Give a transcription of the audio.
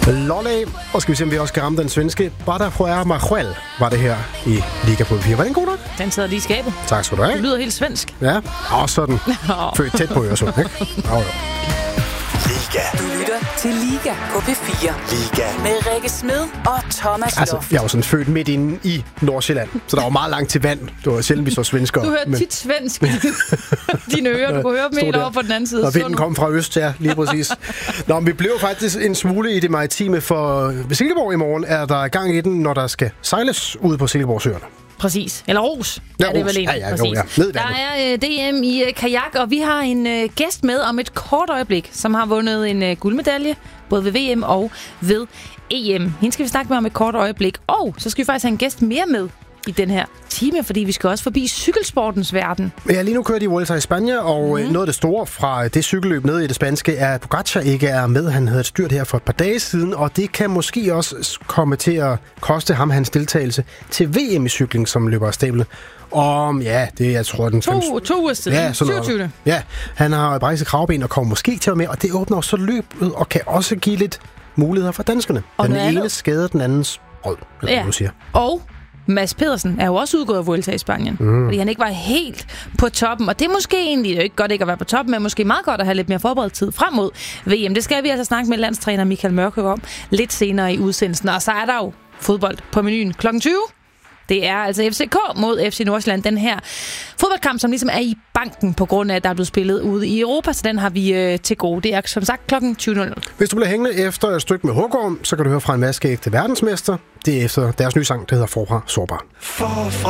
Lolly, og skal vi se, om vi også kan ramme den svenske. Bada Juer Majuel var det her i Liga på 4. Var den god nok? Den sidder lige i skabet. Tak skal du have. Du lyder helt svensk. Ja, og sådan. Født tæt på Øresund, ikke? Jo. Liga. Du lytter til Liga på P4. Liga. Med Rikke Smed og Thomas Altså, Loft. jeg var sådan født midt inde i Nordsjælland, så der var meget langt til vand. Det var sjældent, vi så svensker. Du hører tit svensk i dine ører. Du kunne høre dem helt over på den anden side. Og vinden kom fra øst, ja, lige præcis. Nå, men vi blev faktisk en smule i det maritime, for ved Silkeborg i morgen er der gang i den, når der skal sejles ude på Silkeborgsøerne. Præcis. Eller Ros. Ja, er det Ros. vel en. Ja, Præcis. jo, ja. Ned i Der vandet. er DM i kajak, og vi har en gæst med om et kort øjeblik, som har vundet en guldmedalje, både ved VM og ved EM. Hende skal vi snakke med om et kort øjeblik. Og så skal vi faktisk have en gæst mere med i den her time, fordi vi skal også forbi cykelsportens verden. Ja, lige nu kører de Vuelta i Spanien, og noget af det store fra det cykelløb nede i det spanske er, at Pogacar ikke er med. Han havde et styrt her for et par dage siden, og det kan måske også komme til at koste ham hans deltagelse til VM i cykling, som løber af stablet. Og ja, det er, jeg tror, den 2 uger siden. Ja, 27. Ja, han har brækket kravben og kommer måske til at være med, og det åbner også løbet og kan også give lidt muligheder for danskerne. Og den noget ene andet. skader den andens brød, eller hvad du siger. Og Mads Pedersen er jo også udgået af Vuelta i Spanien, fordi han ikke var helt på toppen. Og det er måske egentlig jo ikke godt ikke at være på toppen, men måske meget godt at have lidt mere forberedt tid frem mod VM. Det skal vi altså snakke med landstræner Michael Mørkøv om lidt senere i udsendelsen. Og så er der jo fodbold på menuen kl. 20. Det er altså FCK mod FC Nordsjælland, den her fodboldkamp, som ligesom er i banken på grund af, at der er blevet spillet ude i Europa, så den har vi til gode. Det er som sagt kl. 20.00. Hvis du bliver hængende efter et stykke med Hågård, så kan du høre fra en vaskeægte verdensmester. Det er efter deres nye sang, der hedder Forfra Sårbar.